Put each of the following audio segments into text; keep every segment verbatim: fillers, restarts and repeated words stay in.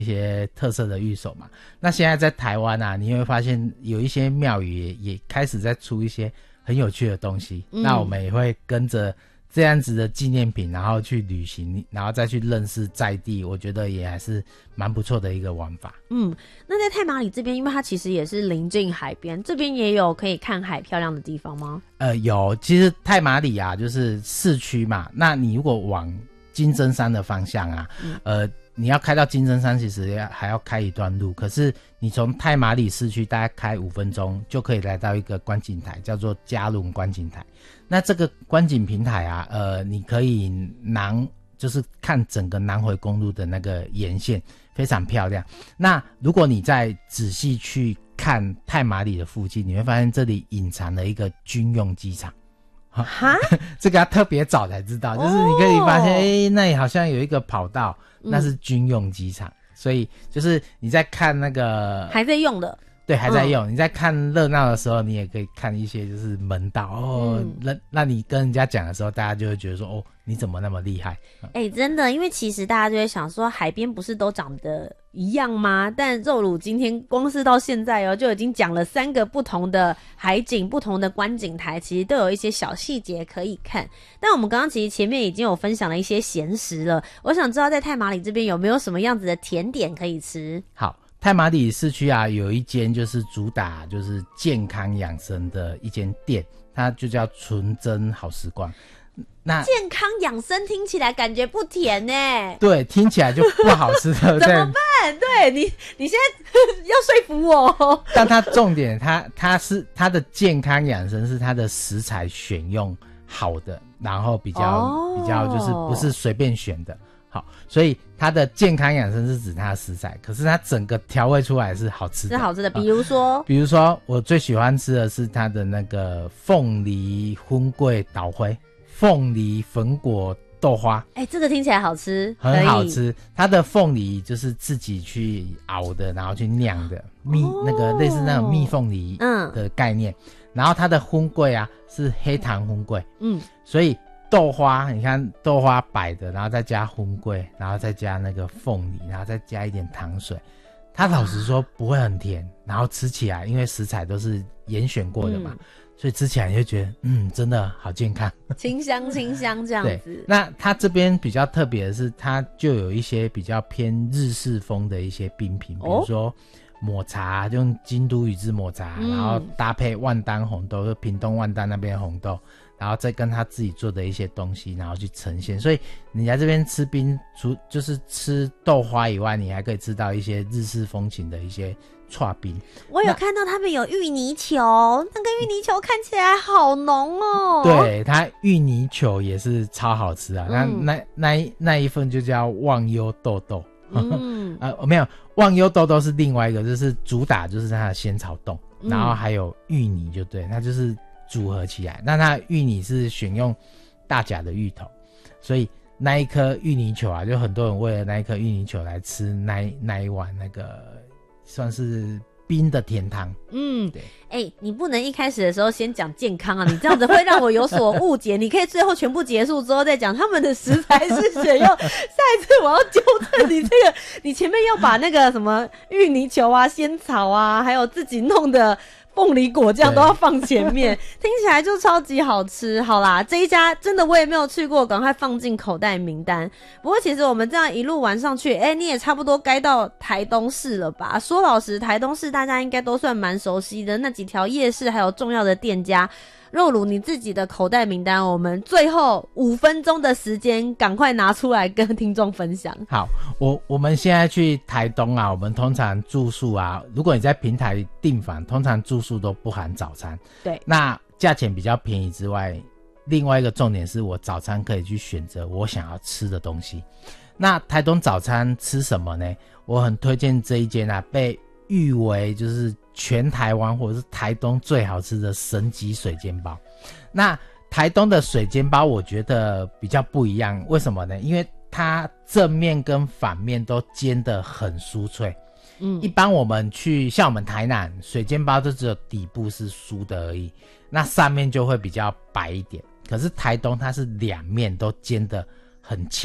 一些特色的御守嘛。那现在在台湾啊，你会发现有一些庙宇 也, 也开始在出一些很有趣的东西、嗯、那我们也会跟着这样子的纪念品然后去旅行，然后再去认识在地，我觉得也还是蛮不错的一个玩法。 嗯，那在太麻里这边，因为它其实也是临近海边，这边也有可以看海漂亮的地方吗？ 呃，有，其实太麻里啊就是市区嘛，那你如果往金针山的方向啊、嗯、呃你要开到金针山其实要还要开一段路，可是你从太麻里市区大概开五分钟就可以来到一个观景台，叫做嘉伦观景台。那这个观景平台啊，呃，你可以南就是看整个南回公路的那个沿线，非常漂亮。那如果你再仔细去看太麻里的附近，你会发现这里隐藏了一个军用机场。 哈， 这个要特别早才知道，就是你可以发现，哎、欸，那里好像有一个跑道，那是军用机场、嗯，所以就是你在看那个还在用的， 对，还在用。嗯、你在看热闹的时候，你也可以看一些就是门道哦。 嗯、 那那你跟人家讲的时候，大家就会觉得说，哦，你怎么那么厉害？ 哎、欸，真的，因为其实大家就会想说，海边不是都长得一样吗？但肉乳今天光是到现在哦，就已经讲了三个不同的海景、不同的观景台，其实都有一些小细节可以看。但我们刚刚其实前面已经有分享了一些咸食了，我想知道在太麻里这边有没有什么样子的甜点可以吃？ 好，太麻里市区啊，有一间就是主打就是健康养生的一间店，它就叫纯真好时光。那健康养生听起来感觉不甜耶， 对，听起来就不好吃的怎么办？对你你现在要说服我。 但它重点它它是它的健康养生是它的食材选用好的，然后比较、哦、比较就是不是随便选的。好，所以它的健康养生是指它的食材，可是它整个调味出来是好吃的， 是好吃的。比如说、 呃、比如说我最喜欢吃的是它的那个凤梨荤桂捣灰凤梨粉果豆花。 哎、欸，这个听起来好吃， 很好吃。它的凤梨就是自己去熬的，然后去酿的蜜、哦、那个类似那种蜜凤梨的概念、嗯、然后它的荤桂啊是黑糖荤桂，嗯，所以豆花你看豆花摆的，然后再加荤桂，然后再加那个凤梨，然后再加一点糖水，它老实说不会很甜，然后吃起来因为食材都是严选过的嘛、嗯，所以吃起来你就觉得嗯真的好健康， 清香清香这样子。 对，那它这边比较特别的是它就有一些比较偏日式风的一些冰品，比如说抹茶，用京都宇治抹茶、嗯、然后搭配万丹红豆，就屏东万丹那边红豆，然后再跟他自己做的一些东西然后去呈现。所以你在这边吃冰除就是吃豆花以外，你还可以吃到一些日式风情的一些剉冰。 我有看到他们有芋泥球，那个芋泥球看起来好浓哦。 对，它芋泥球也是超好吃啊、嗯、那那那一那一份就叫忘忧豆豆。嗯呃没有，忘忧豆豆是另外一个，就是主打就是它的仙草冻、嗯、然后还有芋泥，就对，它就是组合起来。那它芋泥是选用大甲的芋头，所以那一颗芋泥球啊，就很多人为了那一颗芋泥球来吃那那一碗那个算是冰的甜汤。嗯，对。 哎、欸，你不能一开始的时候先讲健康啊，你这样子会让我有所误解。你可以最后全部结束之后再讲他们的食材是选用。下一次我要纠正你这个，你前面要把那个什么芋泥球啊、仙草啊，还有自己弄的凤梨果酱都要放前面，听起来就超级好吃。好啦，这一家真的我也没有去过，赶快放进口袋名单。不过其实我们这样一路玩上去，哎、欸，你也差不多该到台东市了吧？说老实，台东市大家应该都算蛮熟悉的，那几条夜市还有重要的店家。肉乳你自己的口袋名单，我们最后五分钟的时间赶快拿出来跟听众分享。 好，我我们现在去台东啊，我们通常住宿啊，如果你在平台订房，通常住宿都不含早餐。 对， 那价钱比较便宜之外，另外一个重点是我早餐可以去选择我想要吃的东西。那台东早餐吃什么呢？我很推荐这一间啊，被誉为就是全台湾或者是台东最好吃的神级水煎包。那台东的水煎包我觉得比较不一样，为什么呢？因为它正面跟反面都煎得很酥脆。嗯，一般我们去像我们台南水煎包就只有底部是酥的而已，那上面就会比较白一点。可是台东它是两面都煎得很恰，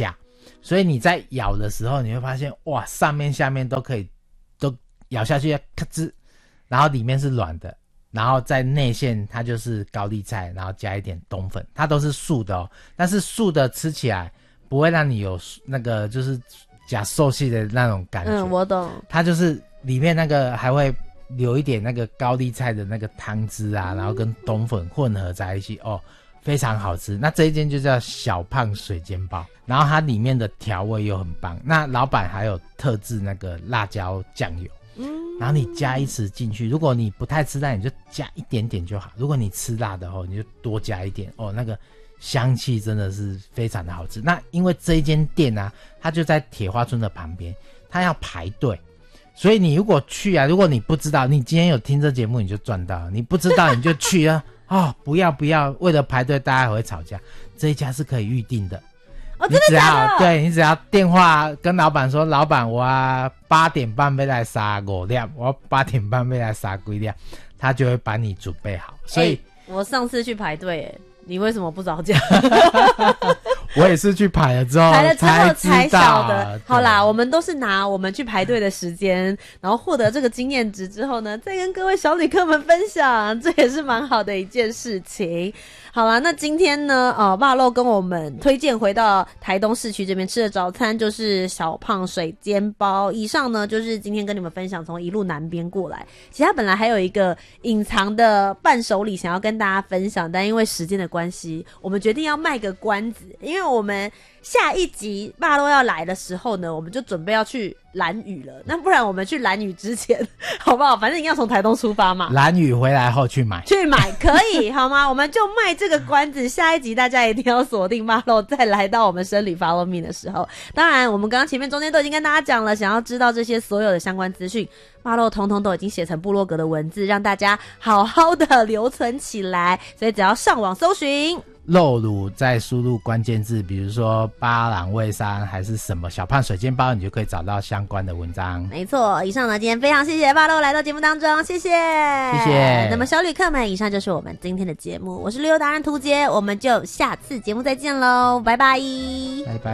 所以你在咬的时候你会发现哇，上面下面都可以都咬下去咔吱，然后里面是软的，然后在内馅它就是高丽菜，然后加一点冬粉，它都是素的哦，但是素的吃起来不会让你有那个就是假瘦细的那种感觉。 嗯，我懂。 它就是里面那个还会留一点那个高丽菜的那个汤汁啊，然后跟冬粉混合在一起哦，非常好吃。那这一间就叫小胖水煎包，然后它里面的调味又很棒。那老板还有特制那个辣椒酱油，嗯，然后你加一匙进去，如果你不太吃辣，你就加一点点就好；如果你吃辣的话，你就多加一点哦，那个香气真的是非常的好吃。那因为这一间店啊，它就在铁花村的旁边，它要排队。所以你如果去啊，如果你不知道，你今天有听这节目你就赚到了，你不知道你就去啊哦，不要不要，为了排队大家还会吵架。这一家是可以预定的。 哦，真的假的？ 对，你只要电话跟老板说，老板我八点半要来杀五粒，我八点半要来杀几粒，他就会把你准备好。所以、欸、 我上次去排队耶，你为什么不早讲？ 我也是去排了之后排了之后才晓得。 好啦，我们都是拿我们去排队的时间，然后获得这个经验值之后呢，再跟各位小旅客们分享，这也是蛮好的一件事情。好啦，那今天呢，呃，霸肉跟我们推荐回到台东市区这边吃的早餐就是小胖水煎包。以上呢，就是今天跟你们分享从一路南边过来。其实他本来还有一个隐藏的伴手礼想要跟大家分享，但因为时间的关系，我们决定要卖个关子，因为我们下一集霸肉要来的时候呢，我们就准备要去兰屿了。那不然我们去兰屿之前，好不好？反正你要从台东出发嘛。 兰屿回来后去买， 去买可以好吗？我们就卖这个关子，下一集大家一定要锁定霸肉，再来到我们生旅 Follow Me 的时候。当然，我们刚刚前面中间都已经跟大家讲了，想要知道这些所有的相关资讯，霸肉通通都已经写成部落格的文字，让大家好好的留存起来。所以只要上网搜寻肉乳，再输入关键字，比如说巴朗味山还是什么小胖水煎包，你就可以找到相关的文章。 没错，以上呢，今天非常谢谢霸肉来到节目当中，谢谢，谢谢。 那么小旅客们，以上就是我们今天的节目，我是旅游达人涂杰，我们就下次节目再见喽，拜拜， 拜拜。